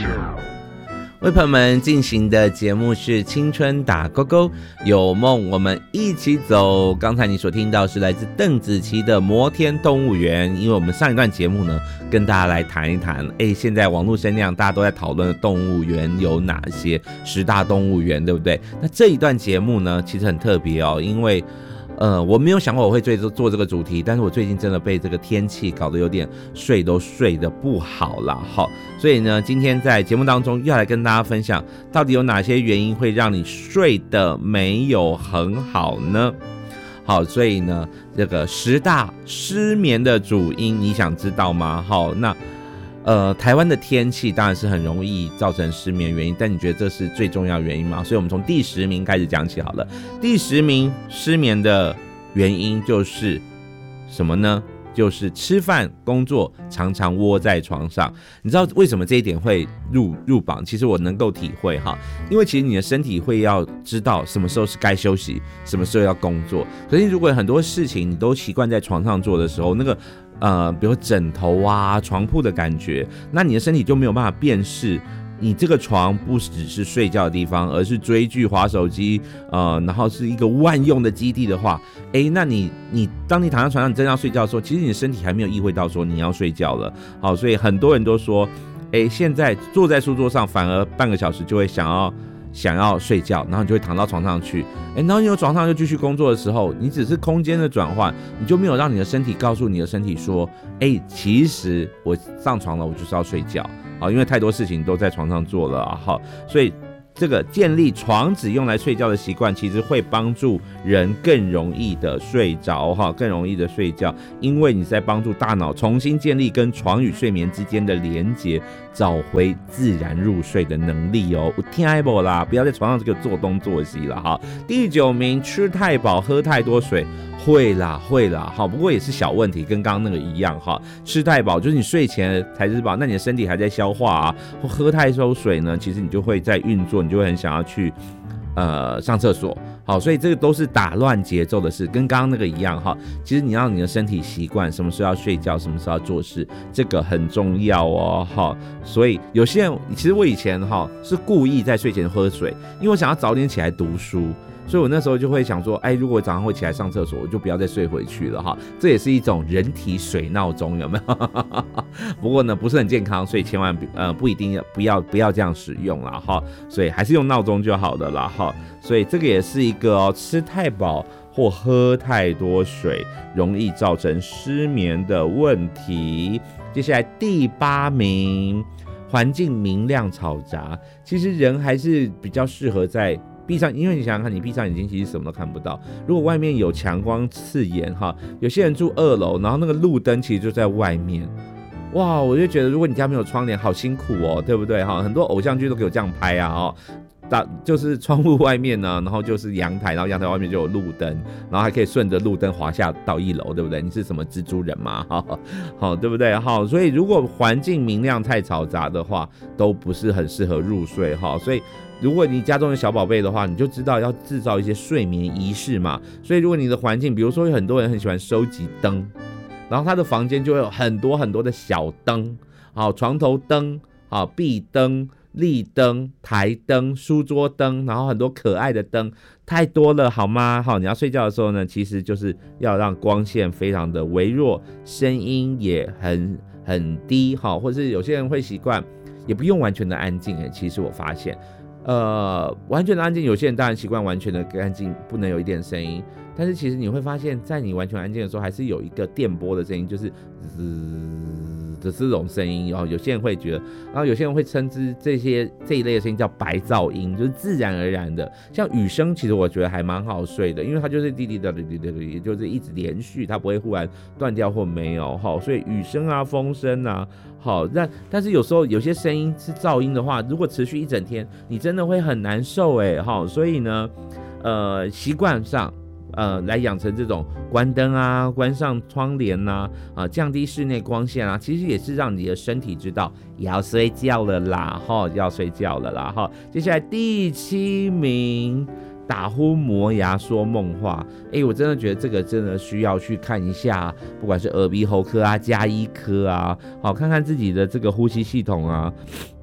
为朋友们进行的节目是青春打勾勾，有梦我们一起走。刚才你所听到是来自邓紫棋的摩天动物园。因为我们上一段节目呢跟大家来谈一谈现在网络声量大家都在讨论的动物园有哪些，10大动物园，对不对？那这一段节目呢其实很特别因为我没有想过我会做这个主题，但是我最近真的被这个天气搞得有点睡得不好啦。好，所以呢，今天在节目当中要来跟大家分享，到底有哪些原因会让你睡得没有很好呢？好，所以呢，这个10大失眠的主因，你想知道吗？好，那台湾的天气当然是很容易造成失眠原因，但你觉得这是最重要的原因吗？所以我们从第10名开始讲起好了。第10名失眠的原因就是什么呢？就是吃饭工作常常窝在床上。你知道为什么这一点会入榜？其实我能够体会哈，因为其实你的身体会要知道什么时候是该休息，什么时候要工作。可是如果很多事情你都习惯在床上做的时候，那个比如枕头啊、床铺的感觉，那你的身体就没有办法辨识你这个床不只是睡觉的地方，而是追剧、滑手机，然后是一个万用的基地的话，那你当你躺在床上，你真要睡觉的时候，其实你的身体还没有意会到说你要睡觉了。好，所以很多人都说，现在坐在书桌上，反而半个小时就会想要睡觉，然后你就会躺到床上去，然后你有床上就继续工作的时候，你只是空间的转换，你就没有让你的身体告诉你的身体说，其实我上床了，我就是要睡觉，好，因为太多事情都在床上做了，好，所以这个建立床只用来睡觉的习惯，其实会帮助人更容易的睡着，更容易的睡觉，因为你在帮助大脑重新建立跟床与睡眠之间的连结，找回自然入睡的能力哦。有听到啦，不要在床上这个做东做西了哈。第9名，吃太饱喝太多水。会啦，好，不过也是小问题，跟刚刚那个一样哈。吃太饱就是你睡前才吃饱，那你的身体还在消化啊。喝太多水呢，其实你就会在运作，你就会很想要去上厕所。好，所以这个都是打乱节奏的事，跟刚刚那个一样哈。其实你让你的身体习惯什么时候要睡觉，什么时候要做事，这个很重要哦。好，所以有些人其实我以前是故意在睡前喝水，因为我想要早点起来读书。所以我那时候就会想说，如果我早上会起来上厕所，我就不要再睡回去了哈。这也是一种人体水闹钟，有没有？不过呢，不是很健康，所以千万不一定不要这样使用啦哈。所以还是用闹钟就好了啦哈。所以这个也是一个吃太饱或喝太多水容易造成失眠的问题。接下来第8名，环境明亮嘈杂。其实人还是比较适合在闭上，因为你想想看，你闭上眼睛其实什么都看不到。如果外面有强光刺眼哈，有些人住2楼，然后那个路灯其实就在外面，哇，我就觉得如果你家没有窗帘，好辛苦哦，对不对哈？很多偶像剧都给我这样拍啊就是窗户外面呢，然后就是阳台，然后阳台外面就有路灯，然后还可以顺着路灯滑下到1楼，对不对？你是什么蜘蛛人吗？好，对不对？好，所以如果环境明亮太嘈杂的话，都不是很适合入睡哈。所以如果你家中有小宝贝的话，你就知道要制造一些睡眠仪式嘛。所以如果你的环境，比如说有很多人很喜欢收集灯，然后他的房间就会有很多很多的小灯，好，床头灯，好，壁灯、立灯、台灯、书桌灯，然后很多可爱的灯，太多了好吗？好，你要睡觉的时候呢，其实就是要让光线非常的微弱，声音也很低，好，或是有些人会习惯也不用完全的安静，其实我发现完全的安静，有些人当然习惯完全的安静，不能有一点声音，但是其实你会发现在你完全安静的时候，还是有一个电波的声音，就是的这种声音，然后有些人会觉得，然后有些人会称之这一类的声音叫白噪音，就是自然而然的。像雨声，其实我觉得还蛮好睡的，因为它就是滴滴答滴滴答，也就是一直连续，它不会忽然断掉或没有。好，所以雨声啊、风声啊，好，但是有时候有些声音是噪音的话，如果持续一整天，你真的会很难受好，所以呢，习惯上。来养成这种关灯啊、关上窗帘啊，降低室内光线啊，其实也是让你的身体知道要睡觉了啦，要睡觉了啦，接下来第7名，打呼磨牙说梦话。我真的觉得这个真的需要去看一下，不管是耳鼻喉科啊、家医科啊，好，看看自己的这个呼吸系统啊。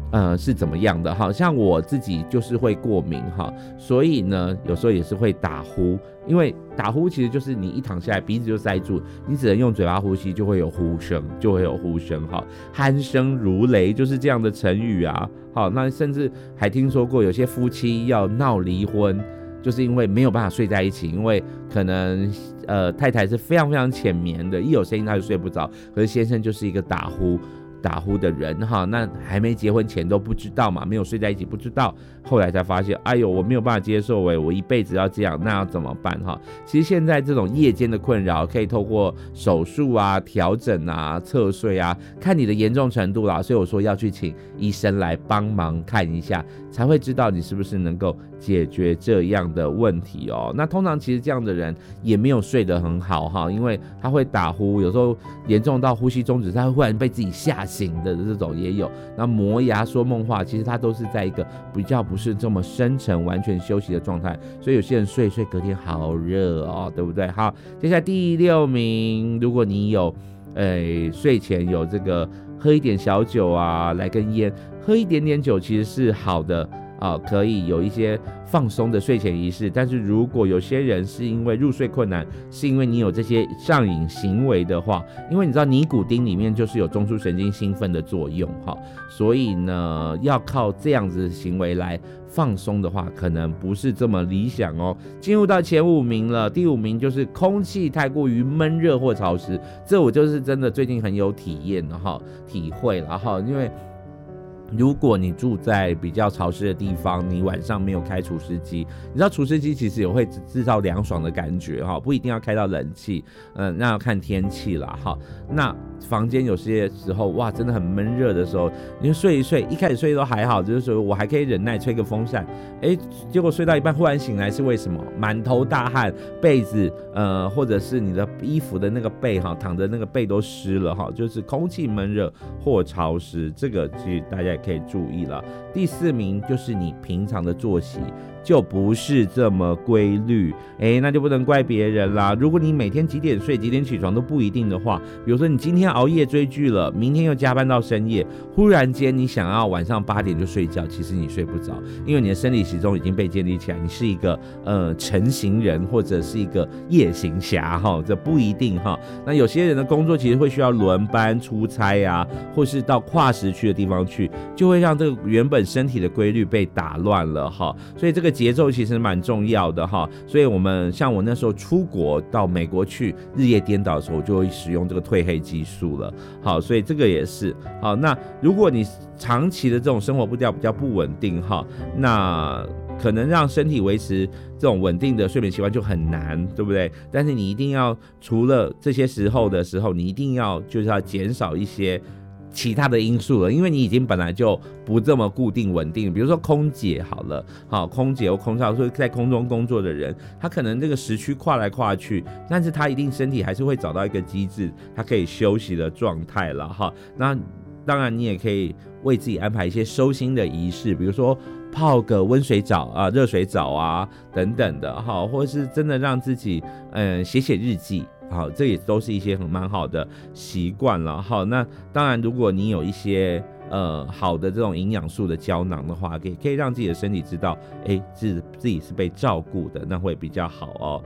是怎么样的哈？像我自己就是会过敏哈，所以呢，有时候也是会打呼，因为打呼其实就是你一躺下来鼻子就塞住，你只能用嘴巴呼吸，就会有呼声哈。鼾声如雷就是这样的成语啊。好，那甚至还听说过有些夫妻要闹离婚，就是因为没有办法睡在一起，因为可能太太是非常非常浅眠的，一有声音他就睡不着，可是先生就是一个打呼的人哈，那还没结婚前都不知道嘛，没有睡在一起不知道，后来才发现，哎呦，我没有办法接受我一辈子要这样，那要怎么办哈？其实现在这种夜间的困扰，可以透过手术啊、调整啊、侧睡啊，看你的严重程度啦，所以我说要去请医生来帮忙看一下，才会知道你是不是能够解决这样的问题哦。那通常其实这样的人也没有睡得很好哈，因为他会打呼，有时候严重到呼吸中止，他会忽然被自己吓醒的这种也有。那磨牙说梦话，其实他都是在一个比较不是这么深沉完全休息的状态，所以有些人睡隔天好热哦，对不对？好，接下来第6名，如果你有睡前有这个喝一点小酒啊，来根烟，喝一点点酒其实是好的可以有一些放松的睡前仪式。但是如果有些人是因为入睡困难，是因为你有这些上瘾行为的话，因为你知道尼古丁里面就是有中枢神经兴奋的作用所以呢要靠这样子的行为来放松的话，可能不是这么理想哦。进入到前5名了，第5名就是空气太过于闷热或潮湿，这我就是真的最近很有体验体会了因为如果你住在比较潮湿的地方，你晚上没有开除湿机，你知道除湿机其实也会制造凉爽的感觉不一定要开到冷气，那要看天气啦那房间有些时候哇真的很闷热的时候，你就睡一睡，一开始睡都还好，就是说我还可以忍耐吹个风扇，结果睡到一半忽然醒来，是为什么？满头大汗，被子或者是你的衣服的那个被躺着那个被都湿了就是空气闷热或潮湿，这个其实大家也可以注意了。第4名就是你平常的作息就不是这么规律，那就不能怪别人啦。如果你每天几点睡几点起床都不一定的话，比如说你今天熬夜追剧了，明天又加班到深夜，忽然间你想要晚上8点就睡觉，其实你睡不着，因为你的生理时钟已经被建立起来，你是一个晨型人或者是一个夜行侠这不一定那有些人的工作其实会需要轮班出差啊，或是到跨时区的地方去，就会让这个原本身体的规律被打乱了所以这个节奏其实蛮重要的所以像我那时候出国到美国去日夜颠倒的时候，我就会使用这个褪黑激素了所以这个也是那如果你长期的这种生活步调比较不稳定那可能让身体维持这种稳定的睡眠习惯就很难，对不对？但是你一定要除了这些时候，你一定要就是要减少一些其他的因素了，因为你已经本来就不这么固定稳定。比如说空姐好了，空姐或空少，所以在空中工作的人，他可能这个时区跨来跨去，但是他一定身体还是会找到一个机制，他可以休息的状态了那当然你也可以为自己安排一些收心的仪式，比如说泡个温水澡啊、热水澡啊等等的或者是真的让自己写日记。这也都是一些蛮好的习惯了那当然如果你有一些好的这种营养素的胶囊的话，可以让自己的身体知道自己是被照顾的，那会比较好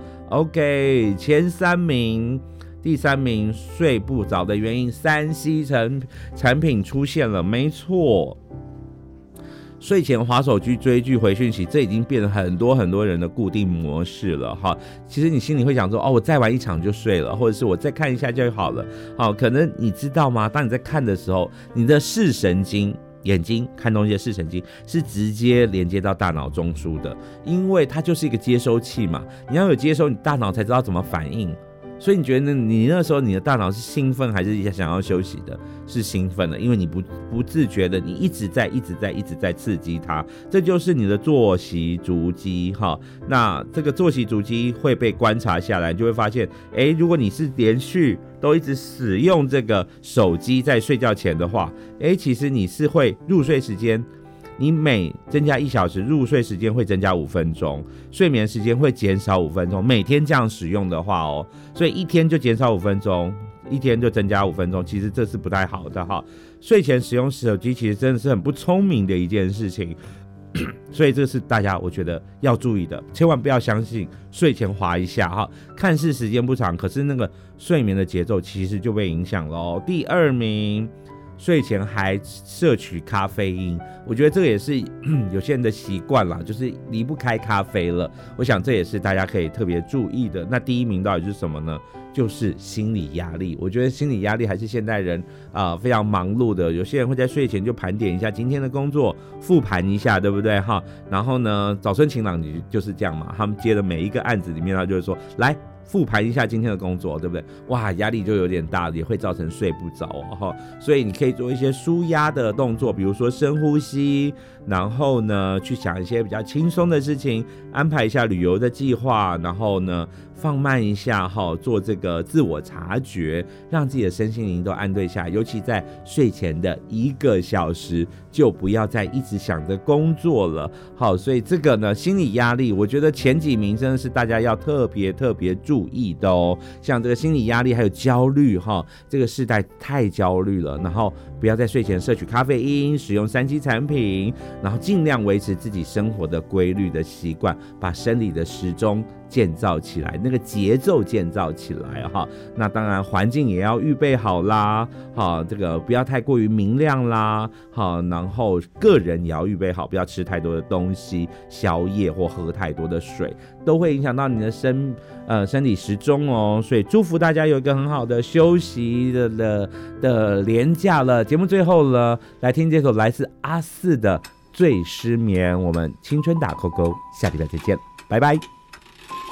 OK， 前3名，第3名睡不着的原因，3C 产品出现了，没错。睡前滑手机、追剧、回讯息，这已经变成很多人的固定模式了其实你心里会想说我再玩一场就睡了，或者是我再看一下就好了可能你知道吗？当你在看的时候，你的视神经，眼睛看东西的视神经是直接连接到大脑中枢的，因为它就是一个接收器嘛，你要有接收，你大脑才知道怎么反应。所以你觉得你那时候你的大脑是兴奋还是想要休息的？是兴奋的，因为你不自觉的你一直在刺激它，这就是你的作息足迹那这个作息足迹会被观察下来，你就会发现如果你是连续都一直使用这个手机在睡觉前的话，其实你是会入睡时间，你每增加1小时，入睡时间会增加5分钟，睡眠时间会减少5分钟。每天这样使用的话所以一天就减少5分钟一天就增加5分钟，其实这是不太好的哈。睡前使用手机其实真的是很不聪明的一件事情。所以这是大家我觉得要注意的，千万不要相信睡前滑一下哈，看似时间不长，可是那个睡眠的节奏其实就被影响了哦。第2名，睡前还摄取咖啡因，我觉得这个也是有些人的习惯啦，就是离不开咖啡了。我想这也是大家可以特别注意的。那第1名到底是什么呢？就是心理压力。我觉得心理压力还是现代人非常忙碌的，有些人会在睡前就盘点一下今天的工作，复盘一下，对不对哈？然后呢，早春晴朗就是这样嘛，他们接的每一个案子里面，他就会说来复盘一下今天的工作，对不对？哇，压力就有点大，也会造成睡不着哦。所以你可以做一些舒压的动作，比如说深呼吸，然后呢去想一些比较轻松的事情，安排一下旅游的计划，然后呢放慢一下做这个自我察觉，让自己的身心灵都安顿下来。尤其在睡前的1个小时，就不要再一直想着工作了。好，所以这个呢，心理压力，我觉得前几名真的是大家要特别注意的哦。像这个心理压力还有焦虑这个世代太焦虑了，然后不要在睡前摄取咖啡因，使用3C 产品，然后尽量维持自己生活的规律的习惯，把生理的时钟建造起来，那个节奏建造起来那当然环境也要预备好啦，这个不要太过于明亮啦，然后个人也要预备好，不要吃太多的东西，宵夜或喝太多的水，都会影响到你的生理时钟哦。所以祝福大家有一个很好的休息的连假了。节目最后呢，来听这首来自阿四的《最失眠》，我们青春打勾勾，下礼拜再见，拜拜。